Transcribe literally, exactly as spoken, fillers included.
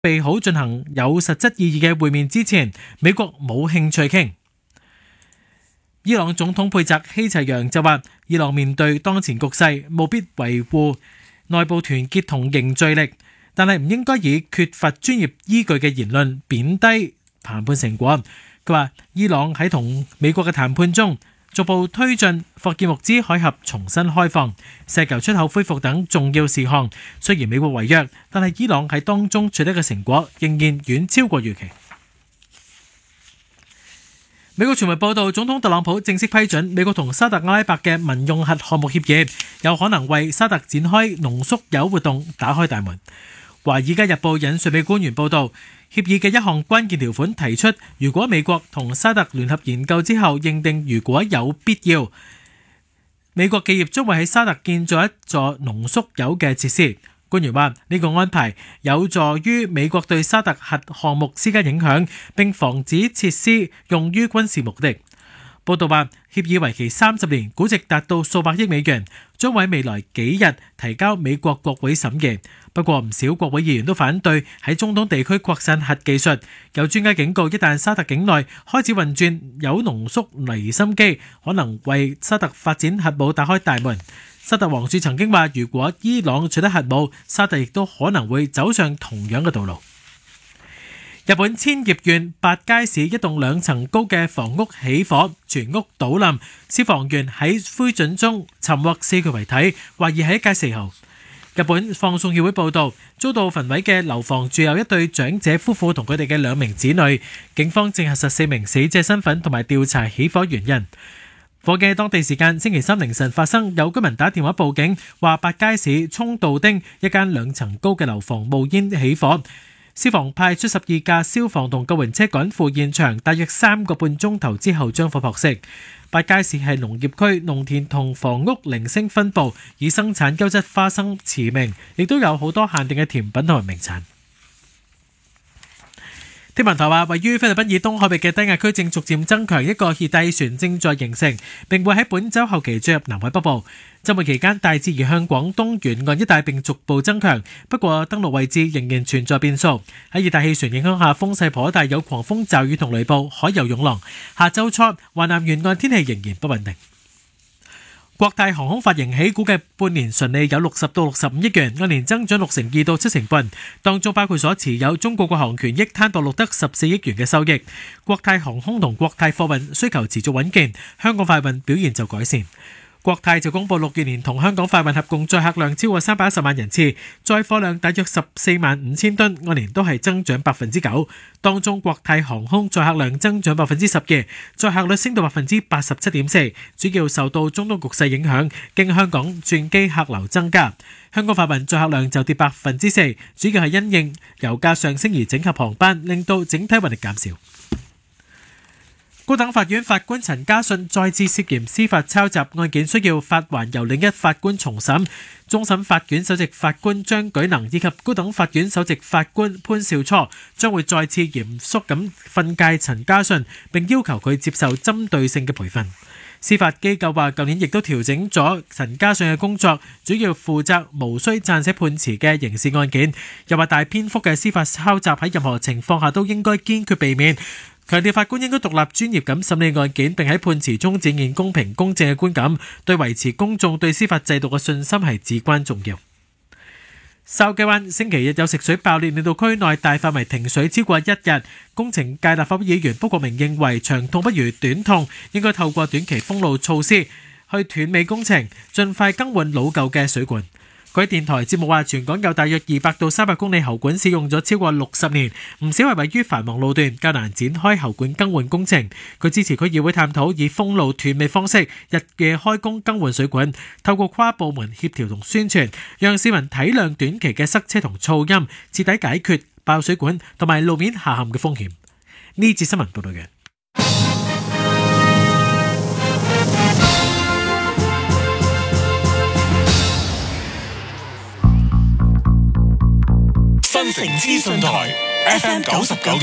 備好進行有實質意義嘅會面之前，美國冇興趣傾。伊朗總統佩澤希齊揚就話，伊朗面對當前局勢，務必維護內部團結同凝聚力，但係唔應該以缺乏專業依據嘅言論貶低談判成果。佢話，伊朗喺同美國嘅談判中，逐步推進霍爾木茲海峽重新開放、石油出口恢復等重要事項。雖然美國違約，但係伊朗喺當中取得嘅成果仍然遠超過預期。美國傳媒報道，總統特朗普正式批准美國同沙特阿拉伯嘅民用核項目協議，有可能為沙特展開濃縮鈾活動打開大門。華爾街日報引述美官員報道，協議嘅一項關鍵條款提出，如果美國同沙特聯合研究之後認定如果有必要，美國企業將會喺沙特建造一座濃縮鈾嘅設施。官員話，呢個安排有助於美國對沙特核項目施加影響，並防止設施用於軍事目的。報道話，協議為期三十年，估值達到數百億美元，將喺未來幾日提交美國國會審議。不過唔少國會議員都反對喺中東地區擴散核技術。有專家警告，一旦沙特境內開始運轉鈾濃縮離心機，可能為沙特發展核武打開大門。沙特王儲曾經話，如果伊朗取得核武，沙特亦都可能會走上同樣嘅道路。日本千葉縣八街市一棟兩層高嘅房屋起火，全屋倒冧，消防員喺灰燼中尋獲四具遺體，懷疑係一家四口。日本放送協會報道，遭到焚毀嘅樓房住有一對長者夫婦同佢哋嘅兩名子女，警方正核實四名死者身份同埋調查起火原因。火警當地時間星期三凌晨發生，有居民打電話報警，話八街市涌道町一間兩層高嘅樓房冒煙起火，消防派出十二架消防同救援車趕赴現場，大約三個半鐘頭之後將火撲熄。八街市係農業區，農田同房屋零星分佈，以生產優質花生馳名，亦都有好多限定嘅甜品同埋名產。天文台話，位於菲律賓以東海域嘅低壓區正逐漸增強，一個熱帶氣旋正在形成，並會喺本週後期進入南海北部。週末期間大致移向廣東沿岸一帶並逐步增強，不過登陸位置仍然存在變數。喺熱帶氣旋影響下，風勢頗大，有狂風驟雨同雷暴，海有湧浪。下週初華南沿岸天氣仍然不穩定。國泰航空發盈喜，估計半年純利有六十到六十五億元，按年增長六成二到七成半，當中包括所持有中國國航權益攤薄錄得十四億元嘅收益。國泰航空同國泰貨運需求持續穩健，香港快運表現就改善。國泰就公布六月年同香港快運合共載客量超過三百一十萬人次，載貨量大約十四萬五千噸，按年都係增長百分之九。當中國泰航空載客量增長百分之十二，載客率升到百分之八十七點四，主要受到中東局勢影響，經香港轉機客流增加。香港快運載客量就跌百分之四，主要係因應油價上升而整合航班，令到整體運力減少。高等法院法官陳家信再次涉嫌司法抄襲案件，需要發還由另一法官重審。終審法院首席法官張舉能以及高等法院首席法官潘兆初將會再次嚴肅咁訓誡陳家信，並要求佢接受針對性嘅培訓。司法機構話，舊年亦都調整咗陳家信嘅工作，主要負責無需撰寫判詞嘅刑事案件。又話大篇幅嘅司法抄襲喺任何情況下都應該堅決避免。強調法官應該獨立專業咁審理案件，並喺判詞中展現公平公正嘅觀感，對維持公眾對司法制度嘅信心係至關重要。筲箕灣星期日有食水爆裂，令到區內大範圍停水超過一日。工程界立法會議員卜國明認為長痛不如短痛，應該透過短期封路措施去斷尾工程，盡快更換老舊嘅水管。佢喺電台節目話，全港有大約二百到三百公里喉管使用咗超過六十年，唔少係位於繁忙路段，較難展開喉管更換工程。佢支持區議會探討以封路斷尾方式，日夜開工更換水管，透過跨部門協調同宣傳，讓市民體諒短期嘅塞車同噪音，徹底解決爆水管同埋路面下陷嘅風險。呢節新聞報道嘅。 新城資訊台 F M 九十九。